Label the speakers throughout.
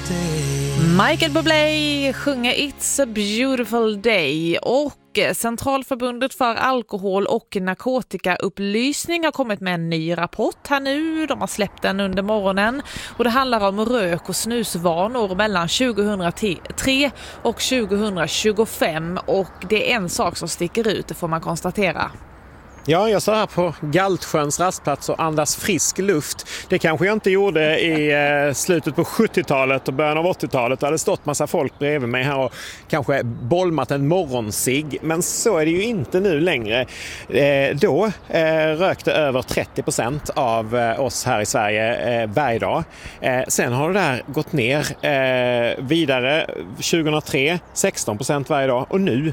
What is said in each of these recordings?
Speaker 1: Michael Bublé sjunger It's a beautiful day och Centralförbundet för alkohol- och narkotikaupplysning har kommit med en ny rapport här nu. De har släppt den under morgonen och det handlar om rök- och snusvanor mellan 2003 och 2025 och det är en sak som sticker ut, det får man konstatera.
Speaker 2: Ja, jag sa här på Galtsjöns rastplats och andas frisk luft. Det kanske jag inte gjorde i slutet på 70-talet och början av 80-talet. Det hade stått massa folk bredvid mig här och kanske bolmat en morgonsig. Men så är det ju inte nu längre. Då rökte över 30% av oss här i Sverige varje dag. Sen har det där gått ner vidare 2003, 16% varje dag och nu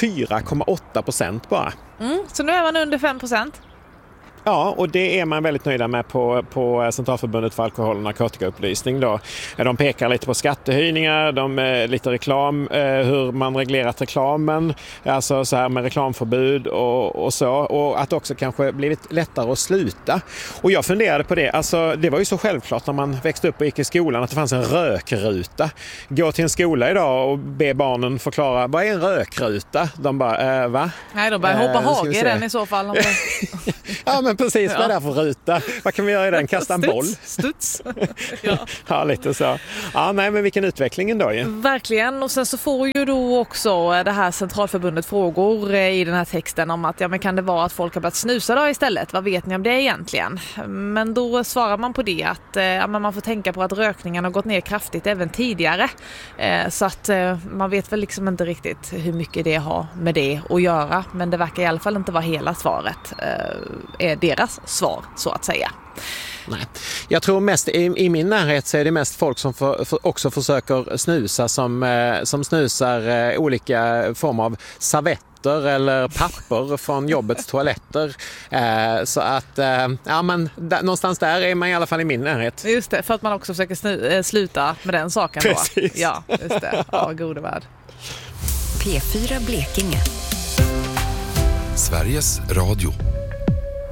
Speaker 2: 4,8% bara.
Speaker 1: Så nu är man under 5%.
Speaker 2: Ja, och det är man väldigt nöjda med på Centralförbundet för alkohol- och narkotikaupplysning då. De pekar lite på skattehöjningar, lite reklam, hur man reglerat reklamen, alltså så här med reklamförbud och så. Och att också kanske blivit lättare att sluta. Och jag funderade på det, alltså det var ju så självklart när man växte upp och gick i skolan att det fanns en rökruta. Gå till en skola idag och be barnen förklara, vad är en rökruta? De bara, va?
Speaker 1: Nej, de börjar hoppa hage i den i så fall.
Speaker 2: Ja, men precis, vad är det för ruta? Vad kan vi göra i den? Kasta en boll?
Speaker 1: Studs.
Speaker 2: Ja, lite så. Ja, nej, men vilken utveckling då ju.
Speaker 1: Verkligen, och sen så får ju då också det här Centralförbundet frågor i den här texten om att, ja men kan det vara att folk har börjat snusa då istället? Vad vet ni om det egentligen? Men då svarar man på det att ja, men man får tänka på att rökningen har gått ner kraftigt även tidigare. Så att man vet väl liksom inte riktigt hur mycket det har med det att göra, men det verkar i alla fall inte vara hela svaret. Är deras svar så att säga.
Speaker 2: Nej. Jag tror mest i min närhet så är det mest folk som också försöker snusa som snusar olika former av servetter eller papper från jobbets toaletter. Så att ja, men någonstans där är man i alla fall i min närhet.
Speaker 1: Just det, för att man också försöker sluta med den saken då.
Speaker 2: Precis.
Speaker 1: Ja, just det. Ja, gode värld.
Speaker 3: P4 Blekinge.
Speaker 4: Sveriges Radio.